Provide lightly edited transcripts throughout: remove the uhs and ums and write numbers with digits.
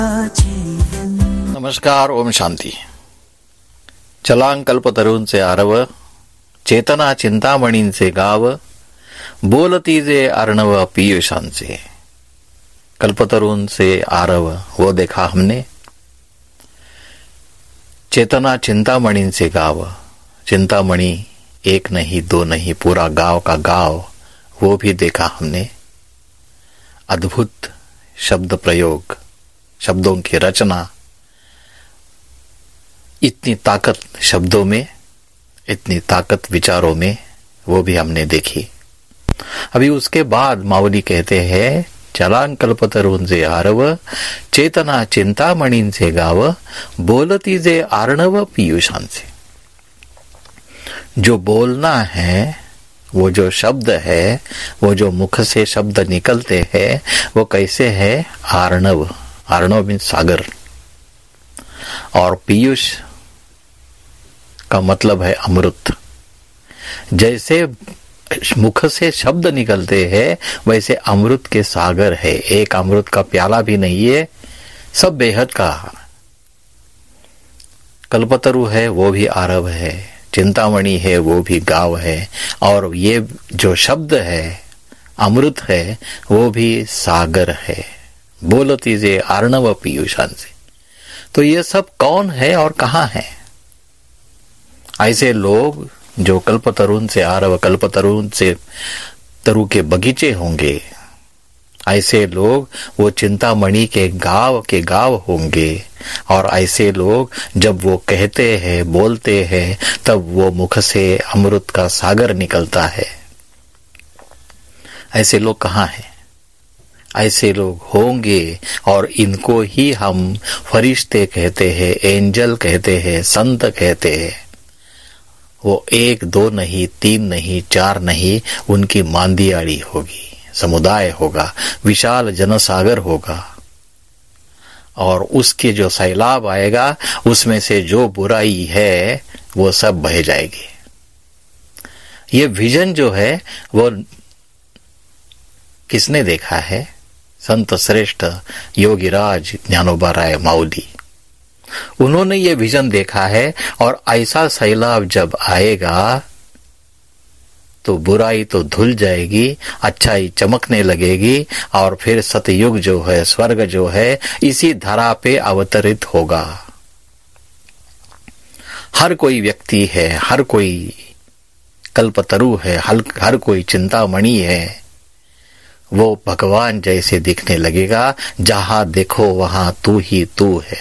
नमस्कार, ओम शांती। चलांग कल्पतरूंचे आरव, चेतना चिंतामणींचे गाव, बोलती जे अर्णव पीयूषांचे। कल्पतरूंचे आरव वो देखा हमने, चेतना चिंतामणींचे गाव। चिंतामणि एक नहीं दो नहीं, पूरा गांव का गांव वो भी देखा हमने। अद्भुत शब्द प्रयोग, शब्दों की रचना, इतनी ताकत शब्दों में, इतनी ताकत विचारों में, वो भी हमने देखी। अभी उसके बाद माऊली कहते हैं, चलांग कल्पतरूंचे आरव, चेतना चिंतामणींचे गाव, बोलती जे अर्णव पीयूषांचे। जो बोलना है, वो जो शब्द है, वो जो मुख से शब्द निकलते हैं, वो कैसे है? अर्णव। अर्णव मीन्स सागर, और पीयूष का मतलब है अमृत। जैसे मुख से शब्द निकलते हैं, वैसे अमृत के सागर है। एक अमृत का प्याला भी नहीं है, सब बेहद का। कल्पतरु है वो भी आरव है, चिंतामणि है वो भी गांव है, और ये जो शब्द है अमृत है वो भी सागर है। बोलती जे अर्णव पीयूषांचे। तो ये सब कौन है और कहाँ है? ऐसे लोग जो कल्पतरुण से आरव, कल्पतरुण से तरु के बगीचे होंगे, ऐसे लोग वो चिंतामणि के गांव होंगे। और ऐसे लोग जब वो कहते हैं, बोलते हैं, तब वो मुख से अमृत का सागर निकलता है। ऐसे लोग कहाँ हैं? ऐसे लोग होंगे, और इनको ही हम फरिश्ते कहते हैं, एंजल कहते हैं, संत कहते हैं। वो एक दो नहीं, तीन नहीं, चार नहीं, उनकी मांदियाड़ी होगी, समुदाय होगा, विशाल जनसागर होगा, और उसके जो सैलाब आएगा, उसमें से जो बुराई है वो सब बह जाएगी। ये विजन जो है वो किसने देखा है? संत श्रेष्ठ योगीराज ज्ञानोबा राय माऊली, उन्होंने ये विजन देखा है। और ऐसा सैलाब जब आएगा तो बुराई तो धुल जाएगी, अच्छाई चमकने लगेगी, और फिर सतयुग जो है, स्वर्ग जो है, इसी धरा पे अवतरित होगा। हर कोई व्यक्ति है, हर कोई कल्पतरु है, हर कोई चिंतामणि है, वो भगवान जैसे दिखने लगेगा। जहां देखो वहां तू ही तू है।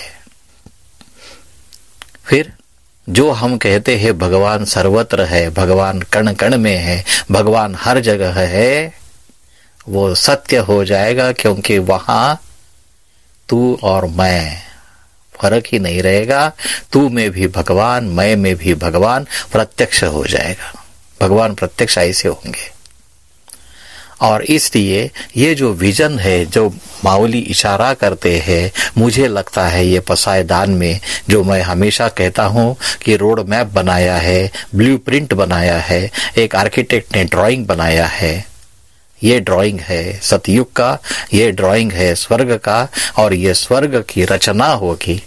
फिर जो हम कहते हैं भगवान सर्वत्र है, भगवान कण कण में है, भगवान हर जगह है, वो सत्य हो जाएगा, क्योंकि वहां तू और मैं फर्क ही नहीं रहेगा। तू में भी भगवान, मैं में भी भगवान प्रत्यक्ष हो जाएगा। भगवान प्रत्यक्ष ऐसे होंगे। और इसलिए ये जो विजन है, जो माऊली इशारा करते हैं, मुझे लगता है ये पसायदान में, जो मैं हमेशा कहता हूँ कि रोड मैप बनाया है, ब्लूप्रिंट बनाया है, एक आर्किटेक्ट ने ड्राइंग बनाया है। ये ड्राइंग है सतयुग का, ये ड्राइंग है स्वर्ग का, और ये स्वर्ग की रचना होगी।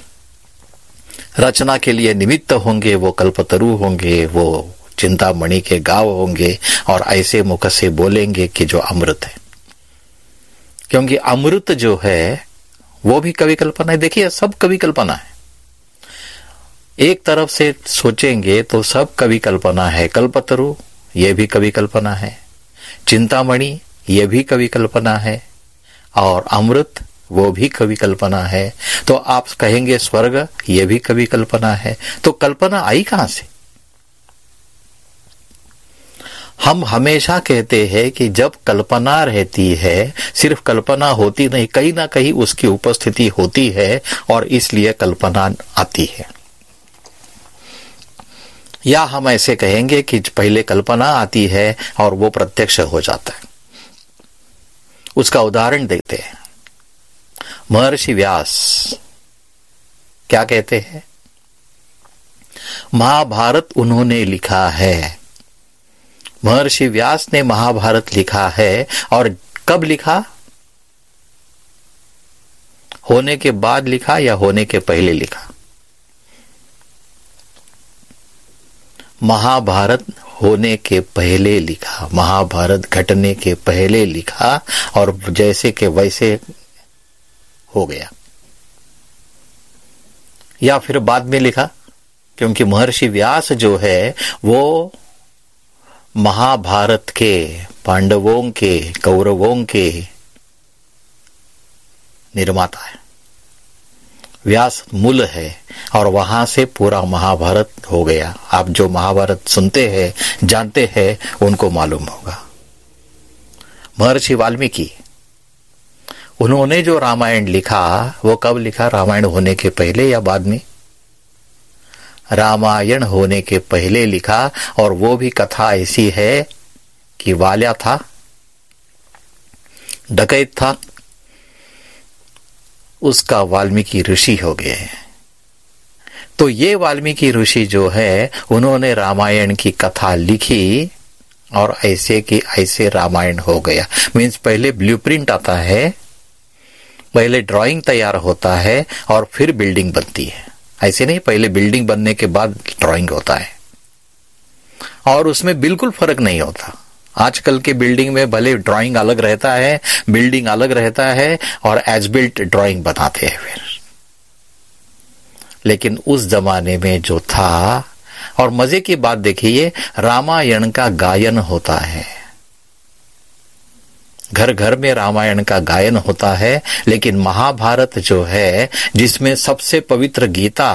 रचना के लिए निमित्त होंगे वो कल्पतरु होंगे, वो चिंतामणि के गांव होंगे, और ऐसे मुख से बोलेंगे कि जो अमृत है। क्योंकि अमृत जो है वो भी कवि कल्पना है। देखिए, सब कवि कल्पना है। एक तरफ से सोचेंगे तो सब कवि कल्पना है। कल्पतरु ये भी कवि कल्पना है, चिंतामणि ये भी कवि कल्पना है, और अमृत वो भी कवि कल्पना है। तो आप कहेंगे स्वर्ग ये भी कवि कल्पना है। तो कल्पना आई कहां से? हम हमेशा कहते हैं कि जब कल्पना रहती है, सिर्फ कल्पना होती नहीं, कहीं ना कहीं उसकी उपस्थिति होती है, और इसलिए कल्पना आती है। या हम ऐसे कहेंगे कि पहले कल्पना आती है और वो प्रत्यक्ष हो जाता है। उसका उदाहरण देखते हैं। महर्षि व्यास क्या कहते हैं? महाभारत उन्होंने लिखा है। महर्षि व्यास ने महाभारत लिखा है, और कब लिखा? होने के बाद लिखा या होने के पहले लिखा? महाभारत होने के पहले लिखा, महाभारत घटने के पहले लिखा और जैसे के वैसे हो गया। या फिर बाद में लिखा? क्योंकि महर्षि व्यास जो है वो महाभारत के, पांडवों के, कौरवों के निर्माता है। व्यास मूल है और वहां से पूरा महाभारत हो गया। आप जो महाभारत सुनते हैं, जानते हैं, उनको मालूम होगा। महर्षि वाल्मीकि, उन्होंने जो रामायण लिखा वो कब लिखा? रामायण होने के पहले या बाद में? रामायण होने के पहले लिखा। और वो भी कथा ऐसी है कि वाल्या था, डकैत था, उसका वाल्मीकि ऋषि हो गए हैं। तो ये वाल्मीकि ऋषि जो है उन्होंने रामायण की कथा लिखी और ऐसे कि ऐसे रामायण हो गया। मीन्स पहले ब्लूप्रिंट आता है, पहले ड्राइंग तैयार होता है और फिर बिल्डिंग बनती है। ऐसे नहीं पहले बिल्डिंग बनने के बाद ड्राइंग होता है। और उसमें बिल्कुल फर्क नहीं होता। आजकल के बिल्डिंग में भले ड्राइंग अलग रहता है, बिल्डिंग अलग रहता है और एज बिल्ट ड्राइंग बनाते हैं फिर। लेकिन उस जमाने में जो था, और मजे की बात देखिए, रामायण का गायन होता है, घर घर में रामायण का गायन होता है। लेकिन महाभारत जो है, जिसमें सबसे पवित्र गीता,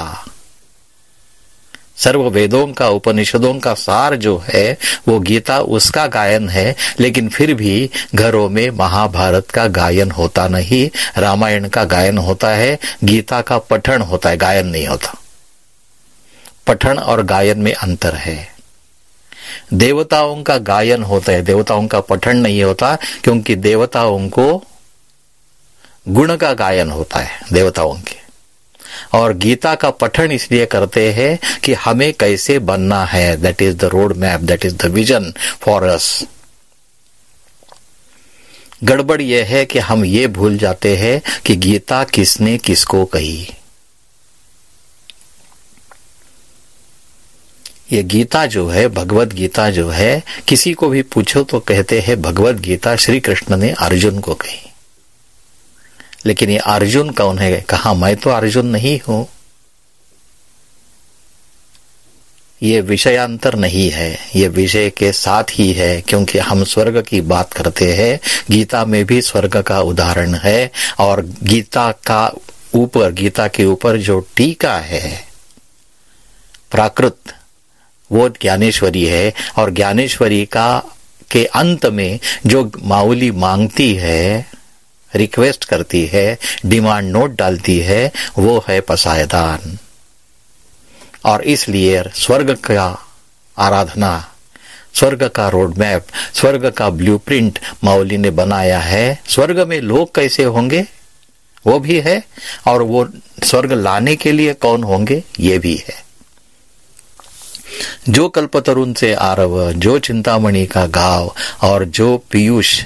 सर्व वेदों का, उपनिषदों का सार जो है वो गीता, उसका गायन है। लेकिन फिर भी घरों में महाभारत का गायन होता नहीं, रामायण का गायन होता है। गीता का पठन होता है, गायन नहीं होता। पठन और गायन में अंतर है। देवताओं का गायन होता है, देवताओं का पठन नहीं होता, क्योंकि देवताओं को गुण का गायन होता है देवताओं के। और गीता का पठन इसलिए करते हैं कि हमें कैसे बनना है। That is the road map, that is the vision for us. गड़बड़ यह है कि हम ये भूल जाते हैं कि गीता किसने किसको कही। ये गीता जो है, भगवत गीता जो है, किसी को भी पूछो तो कहते हैं भगवत गीता श्री कृष्ण ने अर्जुन को कही। लेकिन ये अर्जुन कौन है? कहा मैं तो अर्जुन नहीं हूं। ये विषयांतर नहीं है, ये विषय के साथ ही है। क्योंकि हम स्वर्ग की बात करते हैं, गीता में भी स्वर्ग का उदाहरण है। और गीता के ऊपर जो टीका है प्राकृत, वो ज्ञानेश्वरी है। और ज्ञानेश्वरी के अंत में जो माऊली मांगती है, रिक्वेस्ट करती है, डिमांड नोट डालती है, वो है पसायदान। और इसलिए स्वर्ग का आराधना, स्वर्ग का रोड मैप, स्वर्ग का ब्लूप्रिंट माऊली ने बनाया है। स्वर्ग में लोग कैसे होंगे वो भी है, और वो स्वर्ग लाने के लिए कौन होंगे ये भी है। जो कल्पतरुण से आरव, जो चिंतामणि का गाव, और जो पीयूष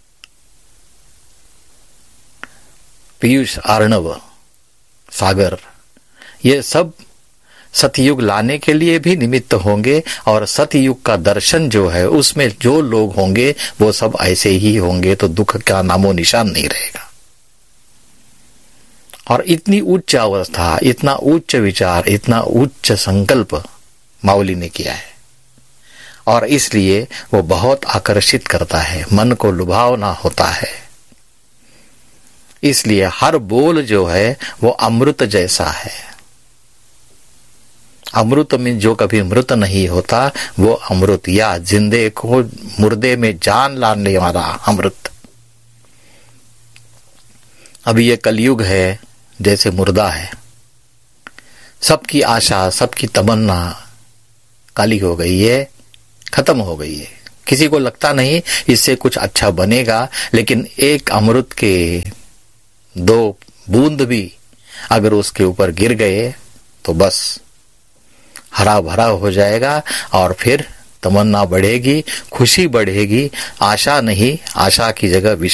अर्णव सागर, ये सब सतयुग लाने के लिए भी निमित्त होंगे। और सतयुग का दर्शन जो है, उसमें जो लोग होंगे वो सब ऐसे ही होंगे, तो दुख का नामो निशान नहीं रहेगा। और इतनी उच्च अवस्था, इतना उच्च विचार, इतना उच्च संकल्प माऊली ने किया है। और इसलिए वो बहुत आकर्षित करता है, मन को लुभावना होता है। इसलिए हर बोल जो है वो अमृत जैसा है। अमृत में जो कभी मृत नहीं होता वो अमृत, या जिंदे को मुर्दे में जान लाने वाला अमृत। अभी ये कलयुग है जैसे मुर्दा है, सबकी आशा, सबकी तमन्ना काली हो गई है, खत्म हो गई है। किसी को लगता नहीं इससे कुछ अच्छा बनेगा। लेकिन एक अमृत के 2 बूंद भी अगर उसके ऊपर गिर गए तो बस हरा भरा हो जाएगा। और फिर तमन्ना बढ़ेगी, खुशी बढ़ेगी, आशा नहीं, आशा की जगह